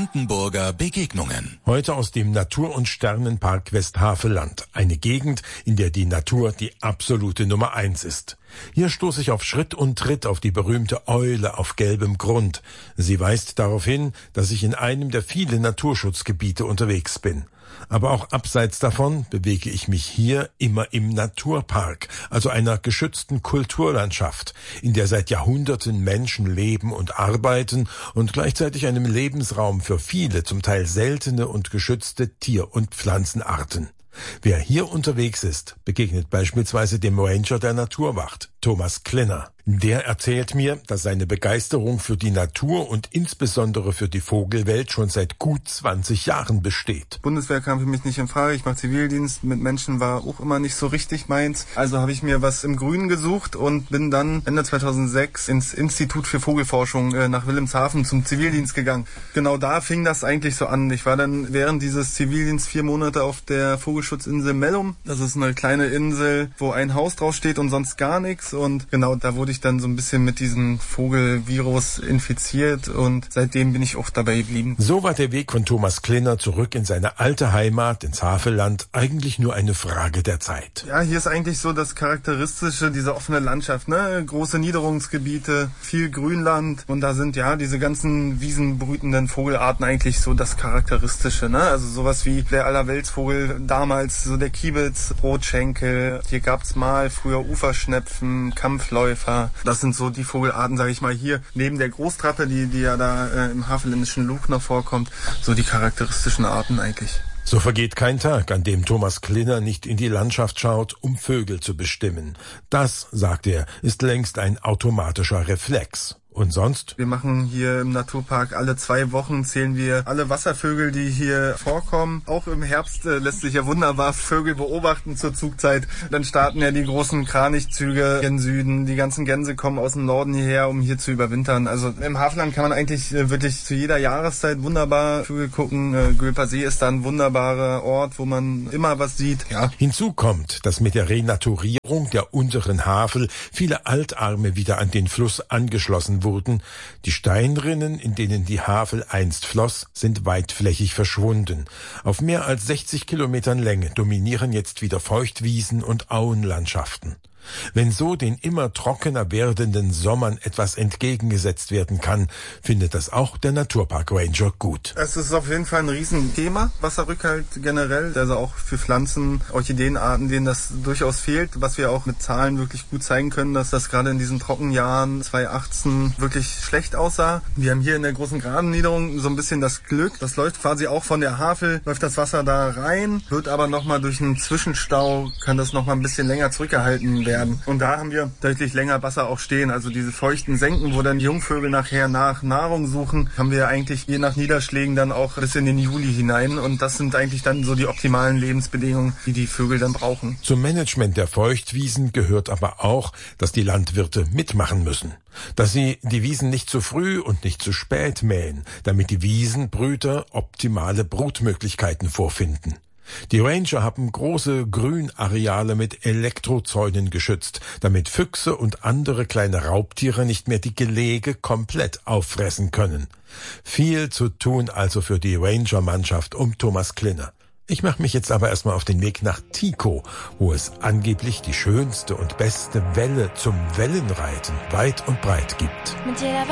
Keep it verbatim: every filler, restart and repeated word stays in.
Brandenburger Begegnungen. Heute aus dem Natur- und Sternenpark Westhaveland. Eine Gegend, in der die Natur die absolute Nummer eins ist. Hier stoße ich auf Schritt und Tritt auf die berühmte Eule auf gelbem Grund. Sie weist darauf hin, dass ich in einem der vielen Naturschutzgebiete unterwegs bin. Aber auch abseits davon bewege ich mich hier immer im Naturpark, also einer geschützten Kulturlandschaft, in der seit Jahrhunderten Menschen leben und arbeiten und gleichzeitig einem Lebensraum für viele, zum Teil seltene und geschützte Tier- und Pflanzenarten. Wer hier unterwegs ist, begegnet beispielsweise dem Ranger der Naturwacht, Thomas Klinner. Der erzählt mir, dass seine Begeisterung für die Natur und insbesondere für die Vogelwelt schon seit gut zwanzig Jahren besteht. Bundeswehr kam für mich nicht in Frage. Ich mache Zivildienst. Mit Menschen war auch immer nicht so richtig meins. Also habe ich mir was im Grünen gesucht und bin dann Ende zweitausendsechs ins Institut für Vogelforschung äh, nach Wilhelmshaven zum Zivildienst gegangen. Genau da fing das eigentlich so an. Ich war dann während dieses Zivildienstes vier Monate auf der Vogelschutzinsel Mellum. Das ist eine kleine Insel, wo ein Haus drauf steht und sonst gar nichts. Und genau da wurde ich dann so ein bisschen mit diesem Vogelvirus infiziert und seitdem bin ich auch dabei geblieben. So war der Weg von Thomas Klinner zurück in seine alte Heimat, ins Havelland, eigentlich nur eine Frage der Zeit. Ja, hier ist eigentlich so das Charakteristische, diese offene Landschaft, ne? Große Niederungsgebiete, viel Grünland und da sind ja diese ganzen wiesenbrütenden Vogelarten eigentlich so das Charakteristische, ne? Also sowas wie der Allerweltsvogel damals, so der Kiebitz, Rotschenkel, hier gab's mal früher Uferschnepfen, Kampfläufer. Das sind so die Vogelarten, sage ich mal, hier neben der Großtrappe, die, die ja da äh, im havelländischen Luch noch vorkommt, so die charakteristischen Arten eigentlich. So vergeht kein Tag, an dem Thomas Klinner nicht in die Landschaft schaut, um Vögel zu bestimmen. Das, sagt er, ist längst ein automatischer Reflex. Und sonst? Wir machen hier im Naturpark alle zwei Wochen, zählen wir alle Wasservögel, die hier vorkommen. Auch im Herbst äh, lässt sich ja wunderbar Vögel beobachten zur Zugzeit. Dann starten ja die großen Kranichzüge gen Süden. Die ganzen Gänse kommen aus dem Norden hierher, um hier zu überwintern. Also im Havelland kann man eigentlich äh, wirklich zu jeder Jahreszeit wunderbar Vögel gucken. Äh, Gülper See ist da ein wunderbarer Ort, wo man immer was sieht. Ja. Hinzu kommt, dass mit der Renaturierung der unteren Havel viele Altarme wieder an den Fluss angeschlossen wurden. Die Steinrinnen, in denen die Havel einst floss, sind weitflächig verschwunden. Auf mehr als sechzig Kilometern Länge dominieren jetzt wieder Feuchtwiesen und Auenlandschaften. Wenn so den immer trockener werdenden Sommern etwas entgegengesetzt werden kann, findet das auch der Naturpark-Ranger gut. Es ist auf jeden Fall ein Riesenthema, Wasserrückhalt generell, also auch für Pflanzen, Orchideenarten, denen das durchaus fehlt, was wir auch mit Zahlen wirklich gut zeigen können, dass das gerade in diesen Trockenjahren zweitausendachtzehn wirklich schlecht aussah. Wir haben hier in der großen Gradenniederung so ein bisschen das Glück, das läuft quasi auch von der Havel, läuft das Wasser da rein, wird aber nochmal durch einen Zwischenstau, kann das nochmal ein bisschen länger zurückgehalten werden. Und da haben wir deutlich länger Wasser auch stehen. Also diese feuchten Senken, wo dann die Jungvögel nachher nach Nahrung suchen, haben wir eigentlich je nach Niederschlägen dann auch bis in den Juli hinein. Und das sind eigentlich dann so die optimalen Lebensbedingungen, die die Vögel dann brauchen. Zum Management der Feuchtwiesen gehört aber auch, dass die Landwirte mitmachen müssen. Dass sie die Wiesen nicht zu früh und nicht zu spät mähen, damit die Wiesenbrüter optimale Brutmöglichkeiten vorfinden. Die Ranger haben große Grünareale mit Elektrozäunen geschützt, damit Füchse und andere kleine Raubtiere nicht mehr die Gelege komplett auffressen können. Viel zu tun also für die Ranger-Mannschaft um Thomas Klinner. Ich mache mich jetzt aber erstmal auf den Weg nach Tico, wo es angeblich die schönste und beste Welle zum Wellenreiten weit und breit gibt. Mit jeder